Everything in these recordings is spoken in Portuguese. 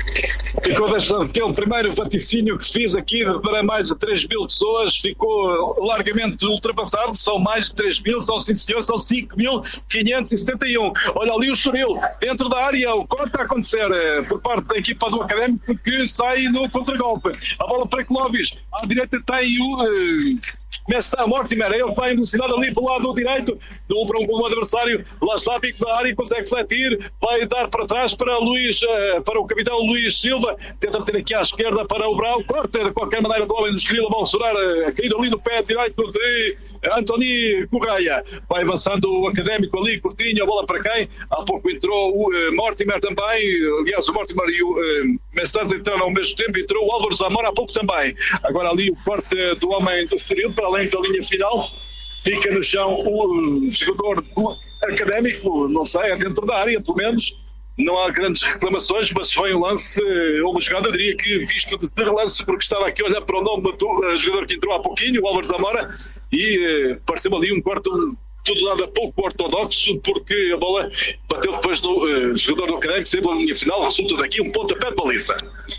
Ficou aquele primeiro vaticínio que fiz aqui para mais de 3 mil pessoas, ficou largamente ultrapassado. São mais de 3 mil, são sim senhor, são 5.571. Olha ali o Estoril, dentro da área, o corte a acontecer por parte da equipa do Académico, que sai no contragolpe. A bola para Clóvis, à direita tem o... Começa a Mortimer, ele está em velocidade ali pelo lado direito, para um adversário, lá está, pico da área, consegue fletir, vai dar para trás para o capitão Luís Silva, tenta meter aqui à esquerda para o Brau, corta de qualquer maneira do homem do Estoril, a bola sobrar, a cair ali no pé direito de Antoni Correia, vai avançando o Académico ali, curtinho, a bola para quem? Há pouco entrou o Mortimer também, aliás o Mortimer e o Mestanza entraram ao mesmo tempo, entrou o Álvaro Zamora há pouco também, agora ali o corte do homem do Estoril, para além da linha final, fica no chão o jogador do Académico, não sei, é dentro da área, pelo menos. Não há grandes reclamações, mas foi um lance, uma jogada, diria que visto de relance, porque estava aqui a olhar para o nome do jogador que entrou há pouquinho, o Álvaro Zamora, e pareceu ali um quarto tudo nada pouco ortodoxo, porque a bola bateu depois do jogador do Académico, saiu pela linha final, resulta daqui um pontapé de baliza.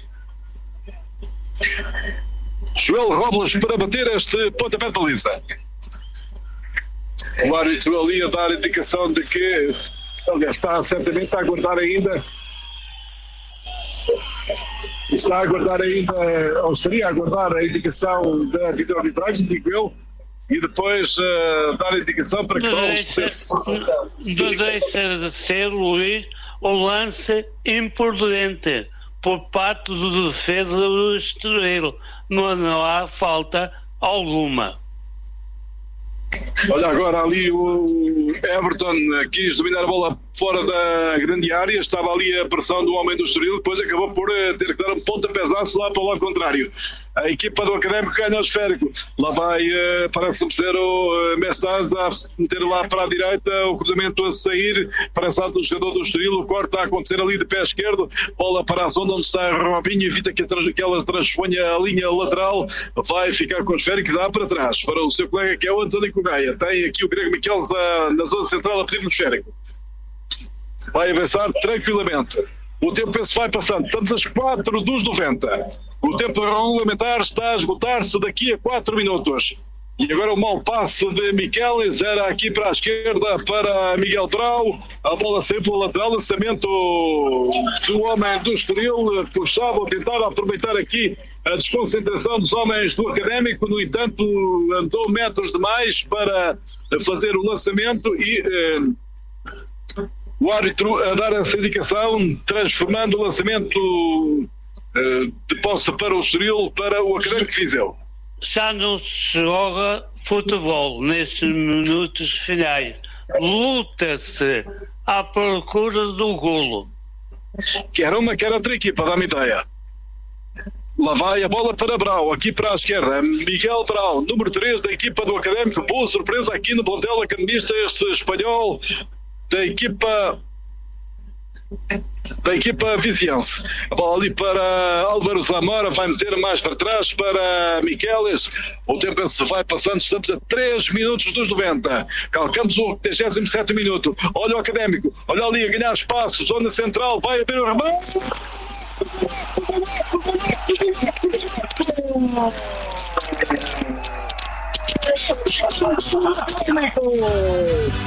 Joel Robles para bater este pontapé de baliza. O árbitro ali a dar indicação de que, aliás, está certamente a aguardar ainda, ou estaria a aguardar a indicação da videoarbitragem, digo eu, e depois dar a indicação para que não deixa de ser, Luís, o lance imprudente por parte do defesa do Estoril. Não há falta alguma. Olha agora ali o Everton quis dominar a bola fora da grande área, estava ali a pressão do homem do Estoril, depois acabou por ter que dar um pontapézaço lá para o lado contrário. A equipa do Académico ganha o esférico, lá vai, parece-me ser o Mestaz a meter lá para a direita, o cruzamento a sair, parece do jogador do Estoril, o corte a acontecer ali de pé esquerdo, bola para a zona onde está Robinho, evita que ela transponha a linha lateral, vai ficar com o esférico e dá para trás, para o seu colega que é o Antoni Correia. Tem aqui o Grego Miqueles na zona central a pedir no esférico. Vai avançar tranquilamente. O tempo penso vai passando. Estamos às 4 dos 90. O tempo regulamentar está a esgotar-se daqui a 4 minutos. E agora o mau passe de Miquelis era aqui para a esquerda para Miguel Brau. A bola saiu pelo lateral, lançamento do homem do Estoril. Puxava, tentava aproveitar aqui a desconcentração dos homens do Académico. No entanto, andou metros demais para fazer o lançamento e o árbitro a dar essa indicação, transformando o lançamento de posse para o Estoril para o Académico de Viseu. Já não se joga futebol nestes minutos finais. Luta-se à procura do golo. Quer uma, quer outra equipa, dá-me ideia. Lá vai a bola para Brau, aqui para a esquerda. Miguel Brau, número 3 da equipa do Académico. Boa surpresa aqui no plantel academista, este espanhol da equipa viziense. A bola ali para Álvaro Zamora, vai meter mais para trás para Miquelis. O tempo se vai passando, estamos a 3 minutos dos 90. Calcamos o 37º minuto. Olha o Académico, olha ali a ganhar espaço, zona central, vai abrir o remate.